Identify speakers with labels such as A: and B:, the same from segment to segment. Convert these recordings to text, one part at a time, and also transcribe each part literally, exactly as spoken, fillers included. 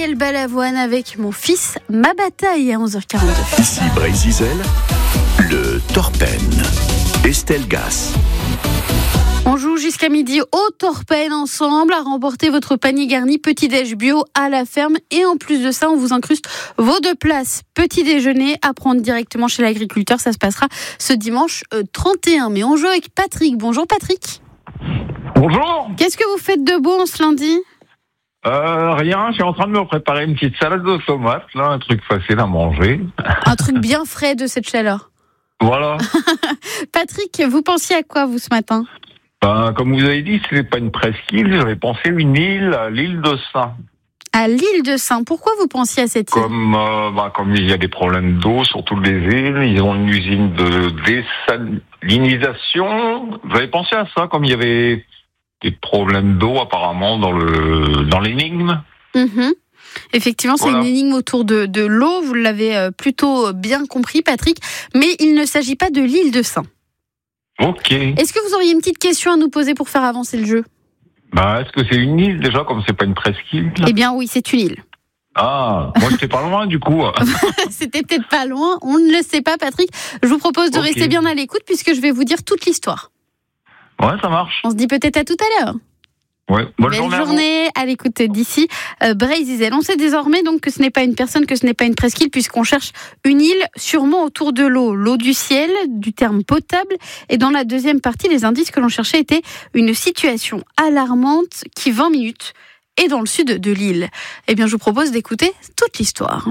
A: Gabriel Balavoine avec Mon fils, ma bataille à onze heures quarante-deux.
B: Ici Bray-Zizel, le Torpen. Estelle Gass.
A: On joue jusqu'à midi au Torpen ensemble à remporter votre panier garni petit-déj bio à la ferme. Et en plus de ça, on vous incruste vos deux places petit déjeuner à prendre directement chez l'agriculteur. Ça se passera ce dimanche trente et un mai. On joue avec Patrick. Bonjour Patrick.
C: Bonjour.
A: Qu'est-ce que vous faites de beau en ce lundi ?
C: Euh, rien, je suis en train de me préparer une petite salade de tomates, là, un truc facile à manger.
A: Un truc bien frais de cette chaleur.
C: Voilà.
A: Patrick, vous pensiez à quoi vous ce matin ?
C: Ben, comme vous avez dit, ce n'est pas une presqu'île, j'avais pensé à une île, à l'île de Saint.
A: À l'île de Saint. Pourquoi vous pensiez à cette île ?
C: Comme, euh, ben, comme il y a des problèmes d'eau sur toutes les îles, ils ont une usine de désalinisation. J'avais pensé à ça, comme il y avait des problèmes d'eau apparemment dans le dans l'énigme.
A: Mmh. Effectivement, c'est voilà. Une énigme autour de, de l'eau, vous l'avez plutôt bien compris Patrick, mais il ne s'agit pas de l'île de Saint.
C: Ok.
A: Est-ce que vous auriez une petite question à nous poser pour faire avancer le jeu ?
C: Bah, est-ce que c'est une île déjà, comme c'est pas une presqu'île ?
A: Eh bien oui, c'est une île.
C: Ah, moi j'étais pas loin du coup.
A: C'était peut-être pas loin, on ne le sait pas Patrick. Je vous propose de okay. rester bien à l'écoute puisque je vais vous dire toute l'histoire.
C: Ouais, ça marche.
A: On se dit peut-être à tout à l'heure.
C: Ouais, bonne
A: Belle
C: journée,
A: journée à, à l'écoute d'ici euh, Bray-Zizel. On sait désormais donc que ce n'est pas une personne, que ce n'est pas une presqu'île, puisqu'on cherche une île sûrement autour de l'eau. L'eau du ciel, du terme potable. Et dans la deuxième partie, les indices que l'on cherchait étaient une situation alarmante qui, vingt minutes, est dans le sud de l'île. Eh bien, je vous propose d'écouter toute l'histoire.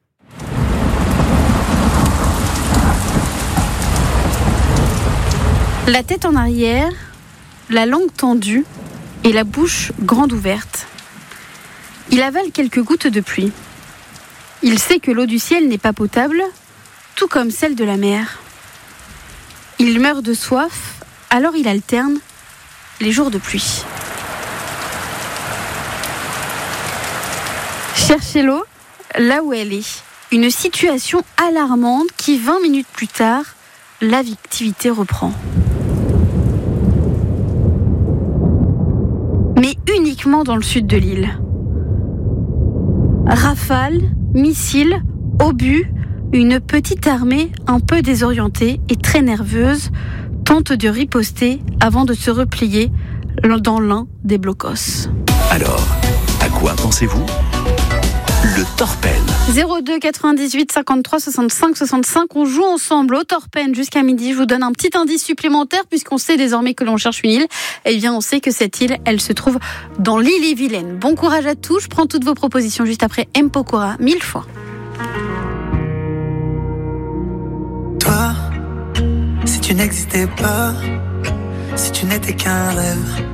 A: La tête en arrière, la langue tendue et la bouche grande ouverte. Il avale quelques gouttes de pluie. Il sait que l'eau du ciel n'est pas potable, tout comme celle de la mer. Il meurt de soif, alors il alterne les jours de pluie. Cherchez l'eau là où elle est. Une situation alarmante qui, vingt minutes plus tard, la victimité reprend. Mais uniquement dans le sud de l'île. Rafales, missiles, obus, une petite armée un peu désorientée et très nerveuse tente de riposter avant de se replier dans l'un des blocos.
B: Alors, à quoi pensez-vous ? Le Torpen.
A: zéro deux quatre-vingt-dix-huit cinquante-trois soixante-cinq soixante-cinq. On joue ensemble au Torpen jusqu'à midi. Je vous donne un petit indice supplémentaire puisqu'on sait désormais que l'on cherche une île. Eh bien, on sait que cette île, elle se trouve dans l'île-et-Vilaine. Bon courage à tous. Je prends toutes vos propositions juste après Mpokora, mille fois.
D: Toi, si tu n'existais pas, si tu n'étais qu'un rêve,